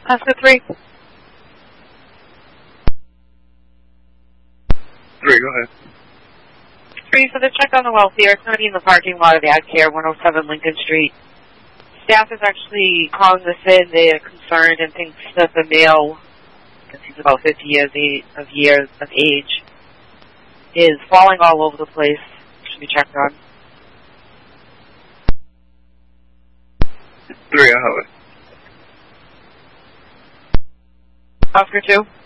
Oscar 3. 3, go ahead. 3, for the check on the welfare, it's going to be in the parking lot of AdCare, 107 Lincoln Street. Staff is actually calling this in. They're concerned and thinks that the male, because he's about 50 years of age, is falling all over the place. Should be checked on. 3, I have it. Oscar 2.